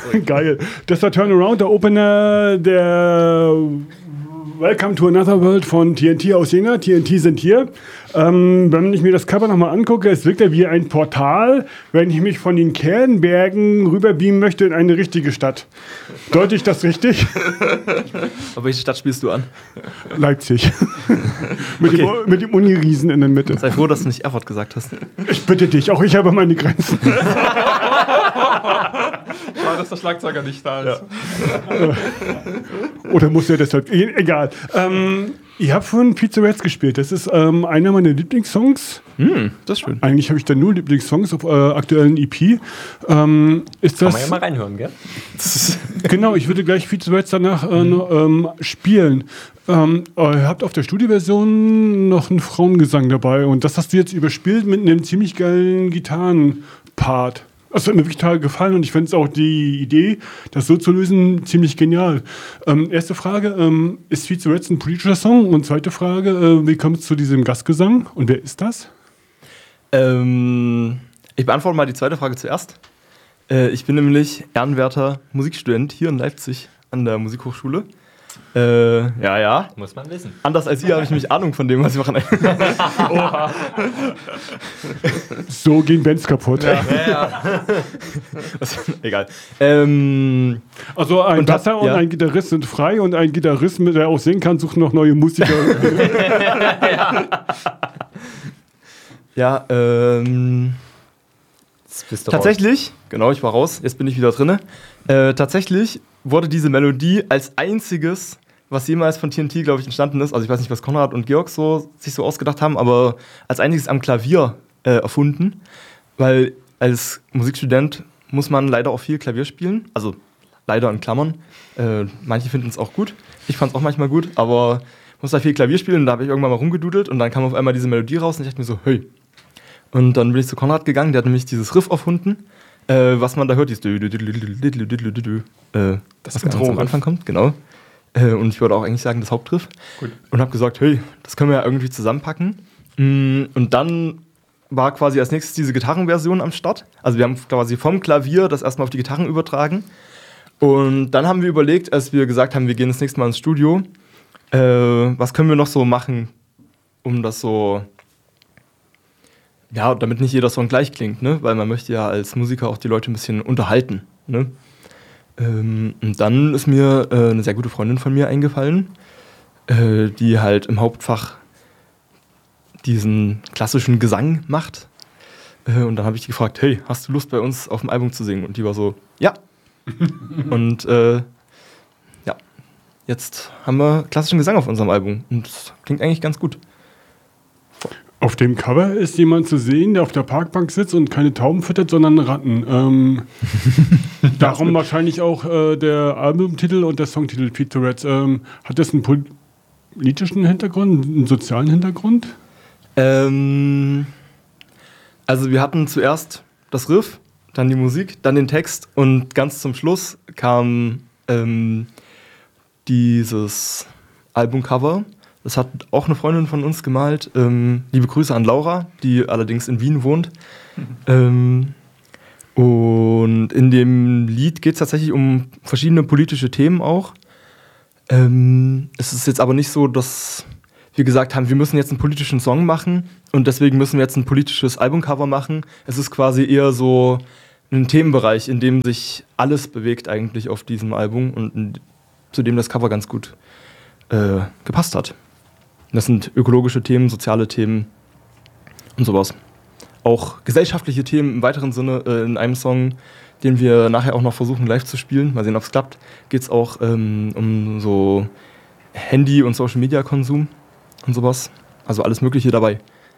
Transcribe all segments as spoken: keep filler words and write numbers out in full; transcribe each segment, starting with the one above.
Geil. Das war Turnaround, der Opener der Welcome to Another World von T N T aus Jena. T N T sind hier. Ähm, wenn ich mir das Cover nochmal angucke, es wirkt ja wie ein Portal, wenn ich mich von den Kernbergen rüberbeamen möchte in eine richtige Stadt. Deute ich das richtig? Aber welche Stadt spielst du an? Leipzig. mit, okay. dem, mit dem Uniriesen in der Mitte. Sei froh, dass du nicht Erfurt gesagt hast. Ich bitte dich, auch ich habe meine Grenzen. Schade, dass der Schlagzeuger nicht da ist. Ja. Oder muss er deshalb... Egal. Ähm, ihr habt vorhin Pizza Rats gespielt. Das ist ähm, einer meiner Lieblingssongs. Mm, das ist schön. Eigentlich habe ich da nur Lieblingssongs auf äh, aktuellen E P. Ähm, ist das, Kann man ja mal reinhören, gell? Genau, ich würde gleich Pizza Rats danach äh, noch, ähm, spielen. Ähm, ihr habt auf der Studioversion noch einen Frauengesang dabei. Und das hast du jetzt überspielt mit einem ziemlich geilen Gitarrenpart. Das hat mir wirklich total gefallen und ich finde es auch die Idee, das so zu lösen, ziemlich genial. Ähm, erste Frage, ähm, ist Pizza Rats ein politischer Song? Und zweite Frage, äh, wie kommt es zu diesem Gastgesang und wer ist das? Ähm, ich beantworte mal die zweite Frage zuerst. Äh, ich bin nämlich ehrenwerter Musikstudent hier in Leipzig an der Musikhochschule. Äh, ja, ja. Muss man wissen. Anders als ihr habe ich nämlich Ahnung von dem, was wir machen. Oha. So gehen Bands kaputt. Ja, ja, ja. Was, egal. Ähm, also ein und Basser das, und ja. ein Gitarrist sind frei und ein Gitarrist, der auch singen kann, sucht noch neue Musiker. ja, ja ähm... Bist du tatsächlich, raus. Genau, ich war raus, jetzt bin ich wieder drin. Äh, tatsächlich wurde diese Melodie als einziges, was jemals von T N T, glaube ich, entstanden ist, also ich weiß nicht, was Konrad und Georg so, sich so ausgedacht haben, aber als einziges am Klavier äh, erfunden, weil als Musikstudent muss man leider auch viel Klavier spielen, also leider in Klammern. Äh, manche finden es auch gut, ich fand es auch manchmal gut, aber muss da viel Klavier spielen und da habe ich irgendwann mal rumgedudelt und dann kam auf einmal diese Melodie raus und ich dachte mir so, hey. Und dann bin ich zu Konrad gegangen, der hat nämlich dieses Riff erfunden, äh, was man da hört, dieses äh, das ganz am Anfang kommt, genau. Äh, und ich würde auch eigentlich sagen, das Hauptriff. Gut. Und habe gesagt, hey, das können wir ja irgendwie zusammenpacken. Und dann war quasi als nächstes diese Gitarrenversion am Start. Also wir haben quasi vom Klavier das erstmal auf die Gitarren übertragen. Und dann haben wir überlegt, als wir gesagt haben, wir gehen das nächste Mal ins Studio, äh, was können wir noch so machen, um das so... Ja, damit nicht jeder Song gleich klingt, ne? Weil man möchte ja als Musiker auch die Leute ein bisschen unterhalten. Ne? Ähm, und dann ist mir äh, eine sehr gute Freundin von mir eingefallen, äh, die halt im Hauptfach diesen klassischen Gesang macht. Äh, und dann habe ich die gefragt, hey, hast du Lust bei uns auf dem Album zu singen? Und die war so, ja. Und äh, ja, jetzt haben wir klassischen Gesang auf unserem Album. Und das klingt eigentlich ganz gut. Auf dem Cover ist jemand zu sehen, der auf der Parkbank sitzt und keine Tauben füttert, sondern Ratten. Ähm, darum wahrscheinlich auch äh, der Albumtitel und der Songtitel Pizza Rats. Ähm, hat das einen politischen Hintergrund, einen sozialen Hintergrund? Ähm, also wir hatten zuerst das Riff, dann die Musik, dann den Text und ganz zum Schluss kam ähm, dieses Albumcover. Das hat auch eine Freundin von uns gemalt. Ähm, liebe Grüße an Laura, die allerdings in Wien wohnt. Mhm. Ähm, und in dem Lied geht es tatsächlich um verschiedene politische Themen auch. Ähm, es ist jetzt aber nicht so, dass wir gesagt haben, wir müssen jetzt einen politischen Song machen und deswegen müssen wir jetzt ein politisches Albumcover machen. Es ist quasi eher so ein Themenbereich, in dem sich alles bewegt eigentlich auf diesem Album und in, zu dem das Cover ganz gut äh, gepasst hat. Das sind ökologische Themen, soziale Themen und sowas. Auch gesellschaftliche Themen im weiteren Sinne. Äh, in einem Song, den wir nachher auch noch versuchen live zu spielen, mal sehen, ob es klappt, geht es auch ähm, um so Handy- und Social-Media-Konsum und sowas. Also alles Mögliche dabei.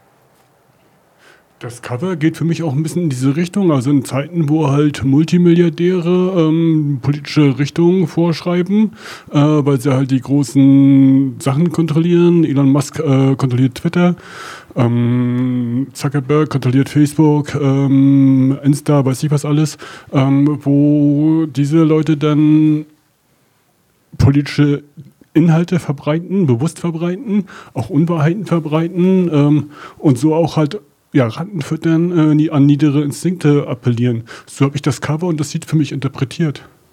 Das Cover geht für mich auch ein bisschen in diese Richtung, also in Zeiten, wo halt Multimilliardäre ähm, politische Richtungen vorschreiben, äh, weil sie halt die großen Sachen kontrollieren. Elon Musk äh, kontrolliert Twitter, ähm, Zuckerberg kontrolliert Facebook, ähm, Insta, weiß ich was alles, ähm, wo diese Leute dann politische Inhalte verbreiten, bewusst verbreiten, auch Unwahrheiten verbreiten ähm, und so auch halt ja, Ratten füttern, äh, an niedere Instinkte appellieren. So habe ich das Cover und das Lied für mich interpretiert.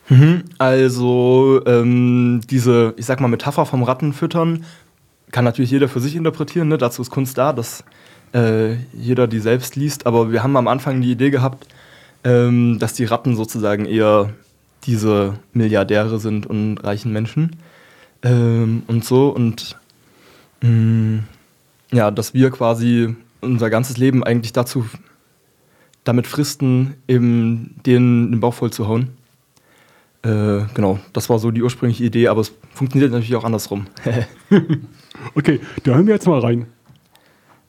Mhm. Also ähm, diese, ich sag mal, Metapher vom Rattenfüttern kann natürlich jeder für sich interpretieren. Ne? Dazu ist Kunst da, dass äh, jeder die selbst liest. Aber wir haben am Anfang die Idee gehabt, ähm, dass die Ratten sozusagen eher diese Milliardäre sind und reichen Menschen ähm, und so. Und mh, ja, dass wir quasi unser ganzes Leben eigentlich dazu damit fristen, eben denen den Bauch voll zu hauen. Äh, genau, das war so die ursprüngliche Idee, aber es funktioniert natürlich auch andersrum. Okay, da hören wir jetzt mal rein.